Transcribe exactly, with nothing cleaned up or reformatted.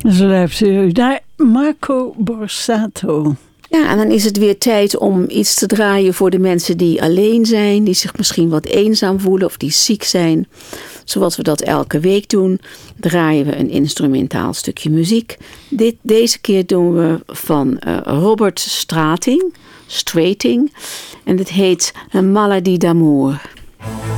Zo luisteren u naar Marco Borsato. Ja, en dan is het weer tijd om iets te draaien voor de mensen die alleen zijn, die zich misschien wat eenzaam voelen of die ziek zijn. Zoals we dat elke week doen, draaien we een instrumentaal stukje muziek. Dit, deze keer doen we van uh, Robert Strating, Strating. En het heet Een Maladie d'amour.